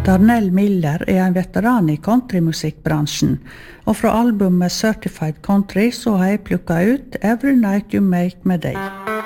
Darnell Miller en veteran i countrymusikkbransjen, og fra albumet Certified Country så har jeg plukket ut Every Night You Make My Day.